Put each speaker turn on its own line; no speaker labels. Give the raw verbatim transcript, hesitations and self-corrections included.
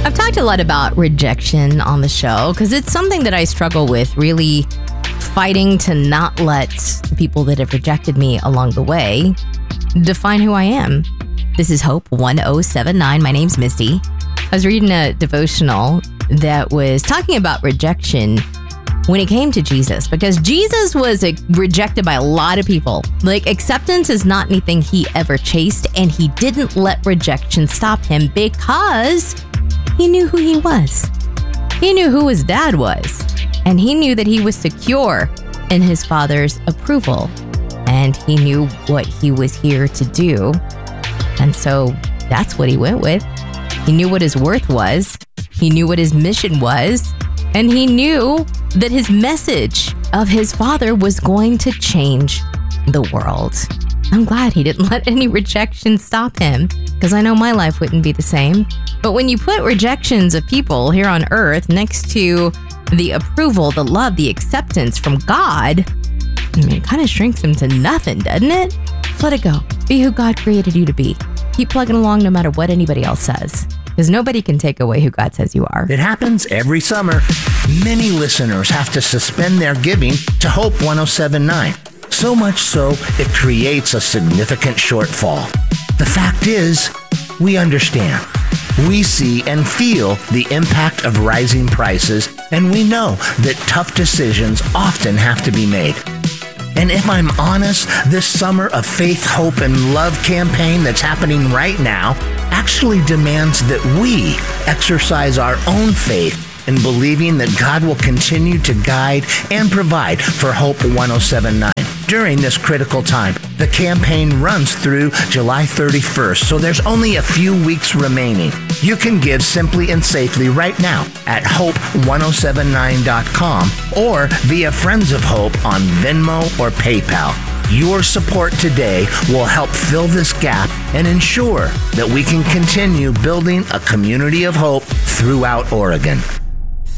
I've talked a lot about rejection on the show because it's something that I struggle with, really fighting to not let the people that have rejected me along the way define who I am. This is Hope one oh seven nine. My name's Misty. I was reading a devotional that was talking about rejection when it came to Jesus, because Jesus was uh, rejected by a lot of people. Like, acceptance is not anything he ever chased, and he didn't let rejection stop him because he knew who he was. He knew who his dad was, and he knew that he was secure in his Father's approval, and he knew what he was here to do. And so that's what he went with. He knew what his worth was. He knew what his mission was. And he knew that his message of his Father was going to change the world. I'm glad he didn't let any rejection stop him, because I know my life wouldn't be the same. But when you put rejections of people here on earth next to the approval, the love, the acceptance from God, I mean, it kind of shrinks him to nothing, doesn't it? Let it go. Be who God created you to be. Keep plugging along no matter what anybody else says, because nobody can take away who God says you are.
It happens every summer. Many listeners have to suspend their giving to Hope one oh seven nine. So much so, it creates a significant shortfall. The fact is, we understand. We see and feel the impact of rising prices, and we know that tough decisions often have to be made. And if I'm honest, this summer of faith, hope, and love campaign that's happening right now actually demands that we exercise our own faith in believing that God will continue to guide and provide for Hope one oh seven nine during this critical time. The campaign runs through July thirty-first, so there's only a few weeks remaining. You can give simply and safely right now at hope one oh seven nine dot com or via Friends of Hope on Venmo or PayPal. Your support today will help fill this gap and ensure that we can continue building a community of hope throughout Oregon.